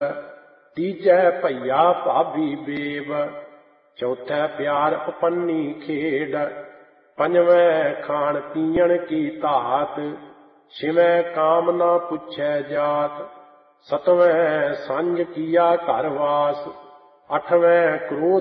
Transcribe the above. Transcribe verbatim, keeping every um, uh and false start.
ਤੀਜੈ ਭਈਆ ਭਾਬੀ ਬੇਵ, ਚੌਥੈ ਪਿਆਰ ਉਪੰਨੀ ਖੇਡ, ਪੰਜਵੈਂ ਖਾਣ ਪੀਣ ਕੀ ਧਾਤ, ਛਿਵੈਂ ਕਾਮ ਨਾ ਪੁੱਛੈ ਜਾਤ, ਸਤਵੈਂ ਸੰਜ ਕੀਆ ਘਰ ਵਾਸ, ਅੱਠਵੈਂ ਕ੍ਰੋਧ